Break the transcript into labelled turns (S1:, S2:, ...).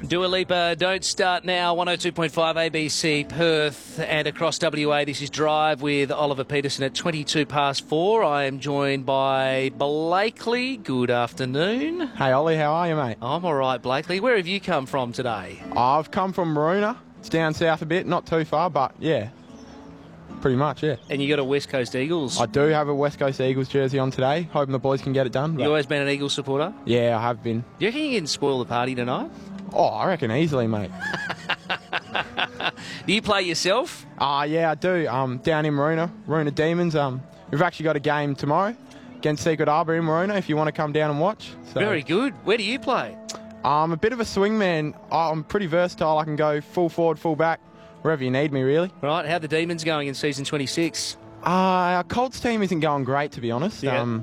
S1: Dua Lipa, Don't Start Now, 102.5 ABC Perth and across WA. This is Drive with Oliver Peterson at 22 past 4. I am joined by Blakely. Good afternoon.
S2: Hey Ollie, how are you, mate?
S1: I'm all right, Blakely. Where have you come from today?
S2: I've come from Maroona. It's down south a bit, not too far, but yeah, pretty much, yeah.
S1: And you got a West Coast Eagles.
S2: I do have a West Coast Eagles jersey on today, hoping the boys can get it done.
S1: You always been an Eagles supporter?
S2: Yeah, I have been.
S1: Do you reckon you can spoil the party tonight?
S2: Oh, I reckon easily, mate.
S1: Do you play yourself?
S2: Yeah, I do. Down in Maroona Demons. We've actually got a game tomorrow against Secret Harbour in Maroona if you want to come down and watch. So,
S1: Very good. Where do you play?
S2: I'm a bit of a swingman. I'm pretty versatile. I can go full forward, full back, wherever you need me, really.
S1: Right, how are the Demons going in season 26?
S2: Our Colts team isn't going great, to be honest.
S1: Yeah.